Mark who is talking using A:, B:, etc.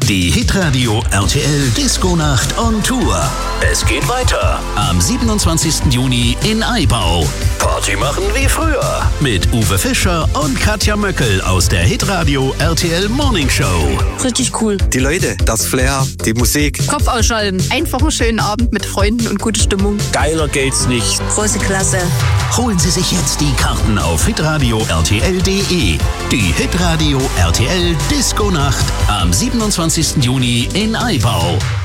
A: Die Hitradio RTL Disco-Nacht on Tour. Es geht weiter am 27. Juni in Aibau. Party machen wie früher mit Uwe Fischer und Katja Möckel aus der Hitradio RTL Morning Show.
B: Richtig cool.
C: Die Leute, das Flair, die Musik.
B: Kopf ausschalten. Einfach einen schönen Abend mit Freunden und gute Stimmung.
D: Geiler geht's nicht.
B: Große Klasse.
A: Holen Sie sich jetzt die Karten auf hitradio rtl.de. Die Hitradio RTL Disco-Nacht am 27. Juni in Aibau.